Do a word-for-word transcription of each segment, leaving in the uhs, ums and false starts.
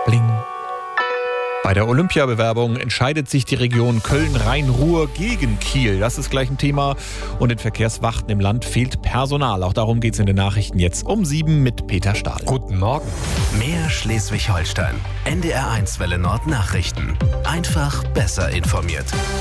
Bling. Bei der Olympiabewerbung entscheidet sich die Region Köln-Rhein-Ruhr gegen Kiel. Das ist gleich ein Thema. Und in Verkehrswachten im Land fehlt Personal. Auch darum geht es in den Nachrichten jetzt um sieben mit Peter Stahl. Guten Morgen. Mehr Schleswig-Holstein. N D R eins Welle Nord Nachrichten. Einfach besser informiert.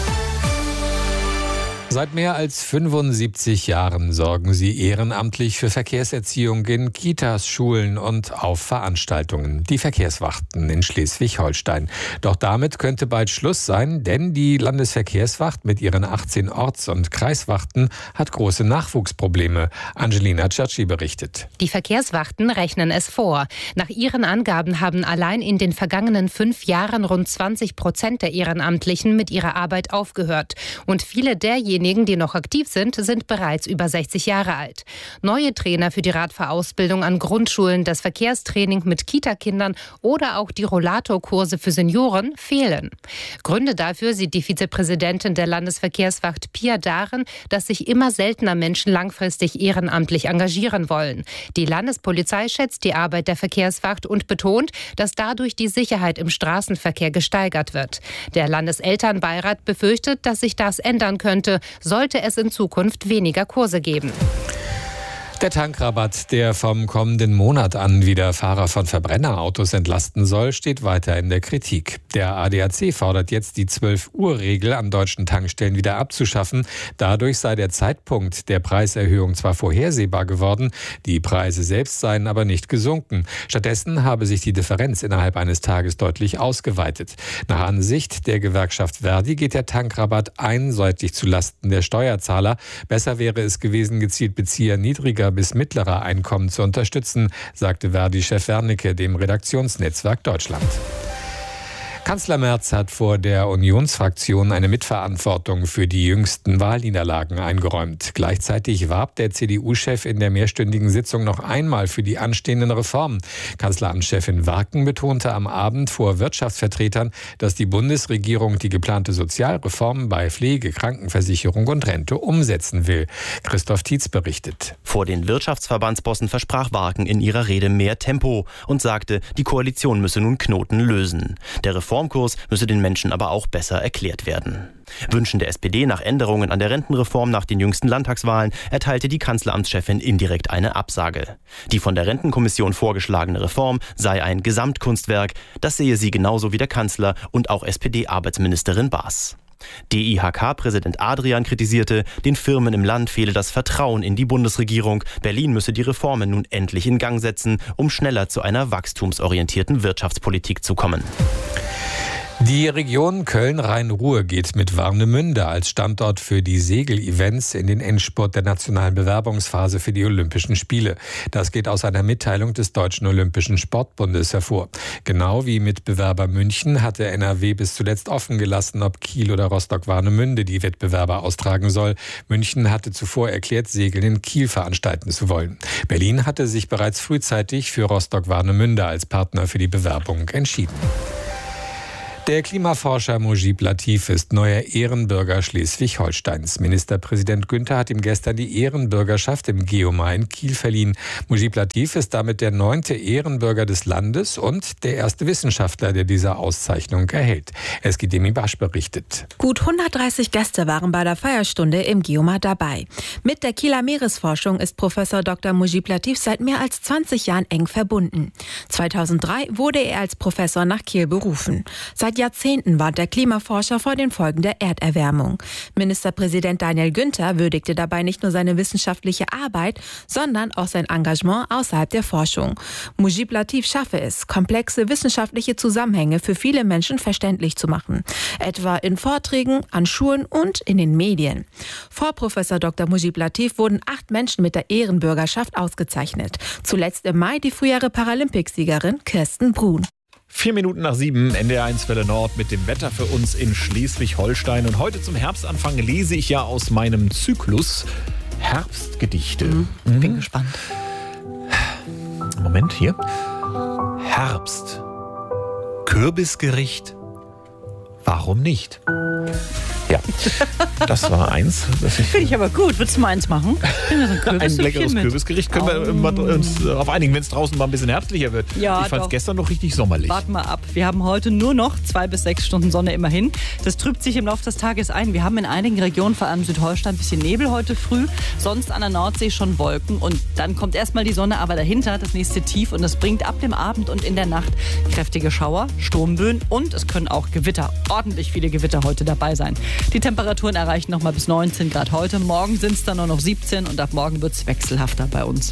Seit mehr als fünfundsiebzig Jahren sorgen sie ehrenamtlich für Verkehrserziehung in Kitas, Schulen und auf Veranstaltungen. Die Verkehrswachten in Schleswig-Holstein. Doch damit könnte bald Schluss sein, denn die Landesverkehrswacht mit ihren achtzehn Orts- und Kreiswachten hat große Nachwuchsprobleme. Angelina Ciacci berichtet. Die Verkehrswachten rechnen es vor. Nach ihren Angaben haben allein in den vergangenen fünf Jahren rund zwanzig Prozent der Ehrenamtlichen mit ihrer Arbeit aufgehört. Und viele derjenigen, die noch aktiv sind, sind bereits über sechzig Jahre alt. Neue Trainer für die Radfahrausbildung an Grundschulen, das Verkehrstraining mit Kitakindern oder auch die Rollatorkurse für Senioren fehlen. Gründe dafür sieht die Vizepräsidentin der Landesverkehrswacht Pia darin, dass sich immer seltener Menschen langfristig ehrenamtlich engagieren wollen. Die Landespolizei schätzt die Arbeit der Verkehrswacht und betont, dass dadurch die Sicherheit im Straßenverkehr gesteigert wird. Der Landeselternbeirat befürchtet, dass sich das ändern könnte, sollte es in Zukunft weniger Kurse geben. Der Tankrabatt, der vom kommenden Monat an wieder Fahrer von Verbrennerautos entlasten soll, steht weiter in der Kritik. Der A D A C fordert jetzt, die zwölf Uhr Regel an deutschen Tankstellen wieder abzuschaffen. Dadurch sei der Zeitpunkt der Preiserhöhung zwar vorhersehbar geworden, die Preise selbst seien aber nicht gesunken. Stattdessen habe sich die Differenz innerhalb eines Tages deutlich ausgeweitet. Nach Ansicht der Gewerkschaft Verdi geht der Tankrabatt einseitig zulasten der Steuerzahler. Besser wäre es gewesen, gezielt Bezieher niedriger bis mittlerer Einkommen zu unterstützen, sagte Verdi-Chef Wernicke dem Redaktionsnetzwerk Deutschland. Kanzler Merz hat vor der Unionsfraktion eine Mitverantwortung für die jüngsten Wahlniederlagen eingeräumt. Gleichzeitig warb der C D U-Chef in der mehrstündigen Sitzung noch einmal für die anstehenden Reformen. Kanzleramtschefin Warken betonte am Abend vor Wirtschaftsvertretern, dass die Bundesregierung die geplante Sozialreform bei Pflege, Krankenversicherung und Rente umsetzen will. Christoph Tietz berichtet. Vor den Wirtschaftsverbandsbossen versprach Warken in ihrer Rede mehr Tempo und sagte, die Koalition müsse nun Knoten lösen. Der Reform Reformkurs müsse den Menschen aber auch besser erklärt werden. Wünschen der S P D nach Änderungen an der Rentenreform nach den jüngsten Landtagswahlen erteilte die Kanzleramtschefin indirekt eine Absage. Die von der Rentenkommission vorgeschlagene Reform sei ein Gesamtkunstwerk, das sehe sie genauso wie der Kanzler und auch S P D-Arbeitsministerin Baas. D I H K-Präsident Adrian kritisierte, den Firmen im Land fehle das Vertrauen in die Bundesregierung. Berlin müsse die Reformen nun endlich in Gang setzen, um schneller zu einer wachstumsorientierten Wirtschaftspolitik zu kommen. Die Region Köln-Rhein-Ruhr geht mit Warnemünde als Standort für die Segel-Events in den Endspurt der nationalen Bewerbungsphase für die Olympischen Spiele. Das geht aus einer Mitteilung des Deutschen Olympischen Sportbundes hervor. Genau wie Mitbewerber München hatte N R W bis zuletzt offen gelassen, ob Kiel oder Rostock-Warnemünde die Wettbewerber austragen soll. München hatte zuvor erklärt, Segeln in Kiel veranstalten zu wollen. Berlin hatte sich bereits frühzeitig für Rostock-Warnemünde als Partner für die Bewerbung entschieden. Der Klimaforscher Mujib Latif ist neuer Ehrenbürger Schleswig-Holsteins. Ministerpräsident Günther hat ihm gestern die Ehrenbürgerschaft im Geomar in Kiel verliehen. Mujib Latif ist damit der neunte Ehrenbürger des Landes und der erste Wissenschaftler, der diese Auszeichnung erhält. Eskidemi Basch berichtet. Gut hundertdreißig Gäste waren bei der Feierstunde im Geomar dabei. Mit der Kieler Meeresforschung ist Professor Doktor Mujib Latif seit mehr als zwanzig Jahren eng verbunden. zweitausenddrei wurde er als Professor nach Kiel berufen. Seit Jahrzehnten warnt der Klimaforscher vor den Folgen der Erderwärmung. Ministerpräsident Daniel Günther würdigte dabei nicht nur seine wissenschaftliche Arbeit, sondern auch sein Engagement außerhalb der Forschung. Mujib Latif schaffe es, komplexe wissenschaftliche Zusammenhänge für viele Menschen verständlich zu machen. Etwa in Vorträgen, an Schulen und in den Medien. Vor Professor Doktor Mujib Latif wurden acht Menschen mit der Ehrenbürgerschaft ausgezeichnet. Zuletzt im Mai die frühere Paralympicsiegerin Kirsten Brun. Vier Minuten nach sieben, N D R eins Welle Nord mit dem Wetter für uns in Schleswig-Holstein. Und heute zum Herbstanfang lese ich ja aus meinem Zyklus Herbstgedichte. Mhm. Mhm. Bin gespannt. Moment, hier. Herbst. Kürbisgericht. Warum nicht? Ja, das war eins. Finde ich aber gut. Würdest du mal eins machen? So ein, ein leckeres Kürbisgericht können wir mal uns auf einigen, wenn es draußen mal ein bisschen herzlicher wird. Ja, ich fand es doch. gestern noch richtig sommerlich. Warten wir ab. Wir haben heute nur noch zwei bis sechs Stunden Sonne immerhin. Das trübt sich im Laufe des Tages ein. Wir haben in einigen Regionen, vor allem Südholstein, ein bisschen Nebel heute früh. Sonst an der Nordsee schon Wolken. Und dann kommt erstmal die Sonne, aber dahinter das nächste Tief. Und das bringt ab dem Abend und in der Nacht kräftige Schauer, Sturmböen und es können auch Gewitter, ordentlich viele Gewitter heute dabei sein. Die Temperaturen erreichen noch mal bis neunzehn Grad heute. Morgen sind es dann nur noch siebzehn und ab morgen wird es wechselhafter bei uns.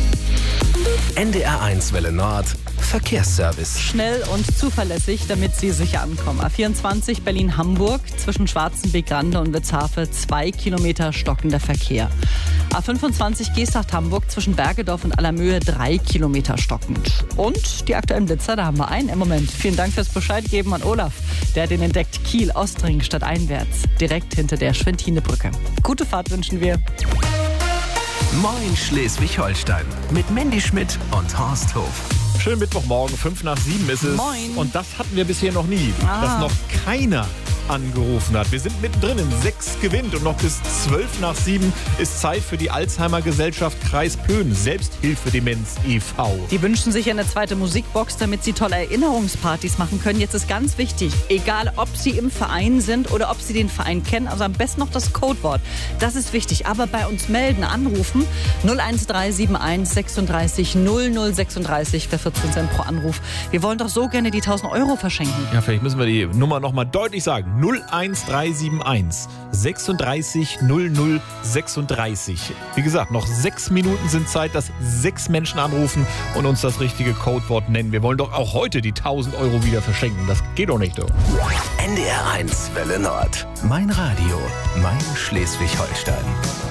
N D R eins Welle Nord, Verkehrsservice. Schnell und zuverlässig, damit Sie sicher ankommen. A vierundzwanzig Berlin-Hamburg, zwischen Schwarzenbeek-Grande und Witzhafe, zwei Kilometer stockender Verkehr. A fünfundzwanzig Geesthacht-Hamburg, zwischen Bergedorf und Allermöhe, drei Kilometer stockend. Und die aktuellen Blitzer, da haben wir einen im Moment. Vielen Dank fürs Bescheid geben an Olaf. Der hat den entdeckt. Kiel, Ostring, stadteinwärts, direkt hinter der Schwentinebrücke. Gute Fahrt wünschen wir. Moin Schleswig-Holstein mit Mandy Schmidt und Horst Hof. Schönen Mittwochmorgen, fünf nach sieben ist es. Moin. Und das hatten wir bisher noch nie, Ah. dass noch keiner angerufen hat. Wir sind mittendrin in sechs gewinnt und noch bis zwölf nach sieben ist Zeit für die Alzheimer-Gesellschaft Kreis Plön, Selbsthilfedemenz e V. Die wünschen sich eine zweite Musikbox, damit sie tolle Erinnerungspartys machen können. Jetzt ist ganz wichtig, egal ob sie im Verein sind oder ob sie den Verein kennen, also am besten noch das Codewort. Das ist wichtig. Aber bei uns melden, anrufen null eins drei sieben eins sechsunddreißig null null sechsunddreißig für vierzehn Cent pro Anruf. Wir wollen doch so gerne die tausend Euro verschenken. Ja, vielleicht müssen wir die Nummer noch mal deutlich sagen. null eins drei sieben eins sechsunddreißig null null sechsunddreißig. Wie gesagt, noch sechs Minuten sind Zeit, dass sechs Menschen anrufen und uns das richtige Codewort nennen. Wir wollen doch auch heute die tausend Euro wieder verschenken. Das geht doch nicht, doch. N D R eins Welle Nord. Mein Radio, mein Schleswig-Holstein.